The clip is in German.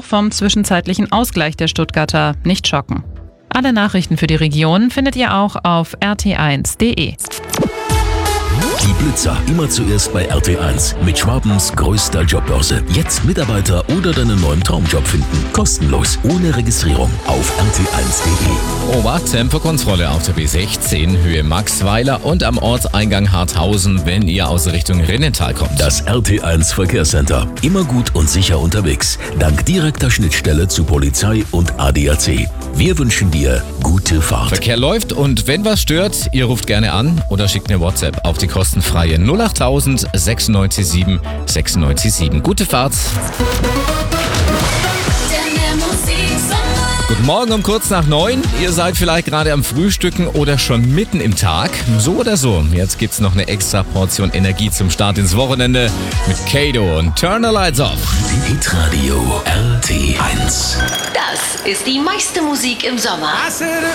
vom zwischenzeitlichen Ausgleich der Stuttgarter nicht schocken. Alle Nachrichten für die Region findet ihr auch auf rt1.de. Die Blitzer immer zuerst bei RT1 mit Schwabens größter Jobbörse. Jetzt Mitarbeiter oder deinen neuen Traumjob finden. Kostenlos, ohne Registrierung auf rt1.de. Obacht, Tempokontrolle auf der B16 Höhe Maxweiler und am Ortseingang Harthausen, wenn ihr aus Richtung Rinnental kommt. Das RT1 Verkehrscenter. Immer gut und sicher unterwegs. Dank direkter Schnittstelle zu Polizei und ADAC. Wir wünschen dir gute Fahrt. Verkehr läuft und wenn was stört, ihr ruft gerne an oder schickt eine WhatsApp auf die kostenfreie 08000 967 967. Gute Fahrt. Guten Morgen um kurz nach 9. Ihr seid vielleicht gerade am Frühstücken oder schon mitten im Tag. So oder so, jetzt gibt's noch eine extra Portion Energie zum Start ins Wochenende mit Kato und Turn the Lights Off. Hitradio RT1. Das ist die meiste Musik im Sommer. I said